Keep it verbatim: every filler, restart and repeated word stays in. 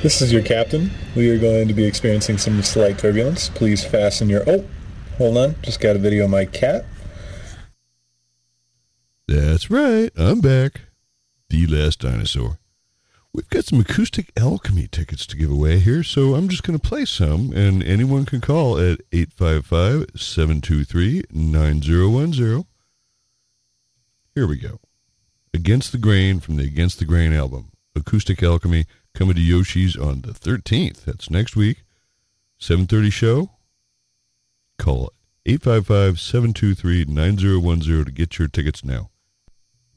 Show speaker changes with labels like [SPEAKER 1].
[SPEAKER 1] This is your captain. We are going to be experiencing some slight turbulence. Please fasten your... Oh, hold on. Just got a video of my cat.
[SPEAKER 2] That's right. I'm back. The Last Dinosaur. We've got some Acoustic Alchemy tickets to give away here, so I'm just going to play some, and anyone can call at eight five five, seven two three, nine zero one zero. Here we go. Against the Grain from the Against the Grain album. Acoustic Alchemy coming to Yoshi's on the thirteenth. That's next week. seven thirty show. Call eight five five, seven two three, nine zero one zero to get your tickets now.